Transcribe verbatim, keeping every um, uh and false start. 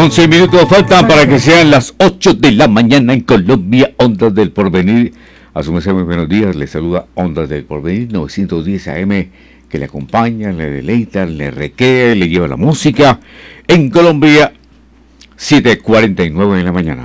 once minutos faltan para que sean las ocho de la mañana en Colombia. Ondas del Porvenir. A su merced, muy buenos días. Le saluda Ondas del Porvenir novecientos diez A M, que le acompaña, le deleita, le recrea, le lleva la música. En Colombia, siete cuarenta y nueve de la mañana.